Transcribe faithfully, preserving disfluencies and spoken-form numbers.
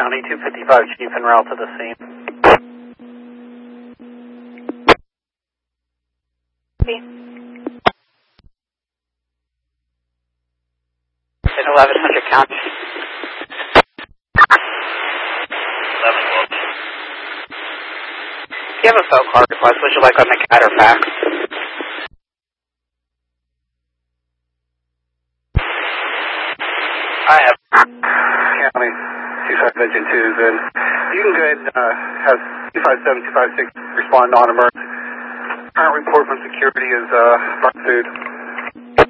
County, two fifty-five Chief en route to the scene. In eleven hundred County. eleven twelve. Do you have a phone call request? Would you like on the C A D or fax? I have County two five Engine two is in. You can go ahead and uh, have two five seven, two five six respond non-emergency. Current report from security is uh, burnt food.